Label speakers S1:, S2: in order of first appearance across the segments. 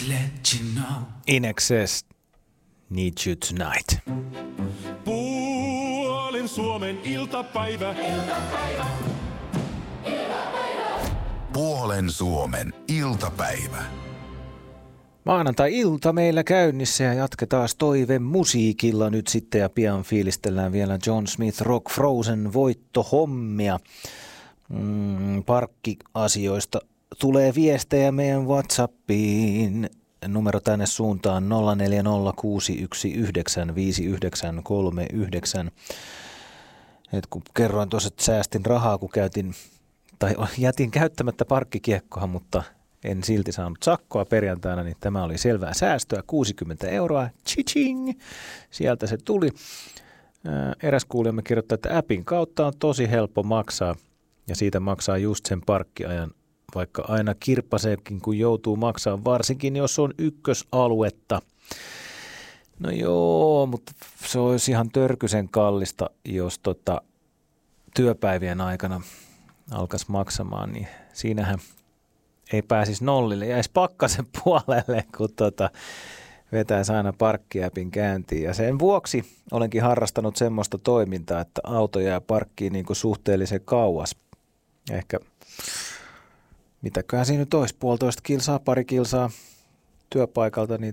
S1: In Excess, Need You Tonight.
S2: Puolen Suomen iltapäivä.
S3: Puolen Suomen iltapäivä.
S1: Maanantai-ilta meillä käynnissä ja jatketaan toive musiikilla nyt sitten ja pian fiilistellään vielä John Smith Rock Frozen voittohommia. Parkkiasioista tulee viestejä meidän WhatsAppiin. Numero tänne suuntaan 0406195939. Et kun kerroin tuossa, että säästin rahaa, kun jätin käyttämättä parkkikiekkoa, mutta en silti saanut sakkoa perjantaina, niin tämä oli selvää säästöä, 60 €. Chiching! Sieltä se tuli. Eräs kuulijamme kirjoittaa, että appin kautta on tosi helppo maksaa ja siitä maksaa just sen parkkiajan, vaikka aina kirppaseekin, kun joutuu maksaa, varsinkin jos on ykkösaluetta. No joo, mutta se olisi ihan törkysen kallista, jos työpäivien aikana alkaisi maksamaan, niin siinähän ei pääsisi nollille, jäisi pakkasen puolelle, kun vetäisi aina parkkiäpin käyntiin. Ja sen vuoksi olenkin harrastanut semmoista toimintaa, että auto jää parkkiin niin kuin suhteellisen kauas. Ehkä, mitäköhän siinä nyt olisi, 1,5 kilsaa, 2 kilsaa työpaikalta, niin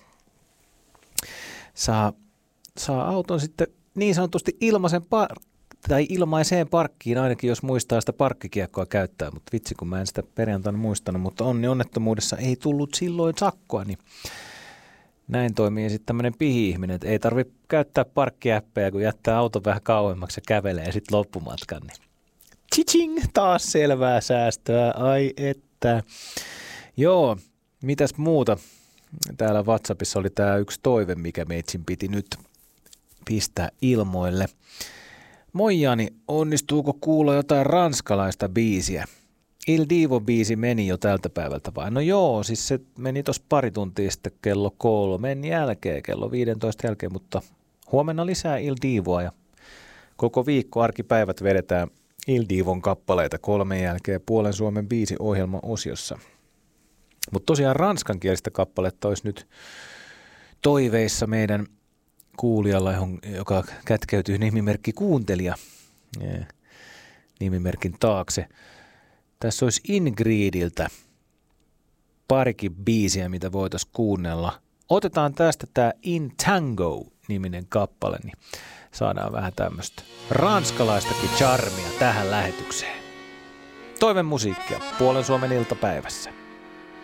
S1: saa auton sitten niin sanotusti ilmaiseen parkkiin, ainakin jos muistaa sitä parkkikiekkoa käyttää, mutta vitsi kun mä en sitä perjantaina muistanut, mutta onnettomuudessa ei tullut silloin sakkoa, niin näin toimii sitten tämmöinen pihi-ihminen, että ei tarvitse käyttää parkkiäppejä, kun jättää auton vähän kauemmaksi ja kävelee sitten loppumatkan, niin chiching, taas selvää säästöä, ai että. Joo, mitäs muuta? Täällä WhatsAppissa oli tää yksi toive, mikä meitsin piti nyt pistää ilmoille. Moi Jani, onnistuuko kuulla jotain ranskalaista biisiä? Il Divo-biisi meni jo tältä päivältä vai? No joo, siis se meni tuossa pari tuntia sitten kello 3 jälkeen, kello 15 jälkeen, mutta huomenna lisää Il Divoa ja koko viikko arkipäivät vedetään Il Divon kappaleita 3 jälkeen Puolen Suomen biisiohjelma-osiossa. Mutta tosiaan ranskankielistä kappaletta olisi nyt toiveissa meidän kuulijalla, joka kätkeytyy nimimerkki kuuntelija nimimerkin taakse. Tässä olisi Ingridiltä parikin biisiä, mitä voitaisiin kuunnella. Otetaan tästä tämä In Tango-niminen kappale, niin saadaan vähän tämmöistä ranskalaistakin charmia tähän lähetykseen. Toivon musiikkia Puolen Suomen iltapäivässä.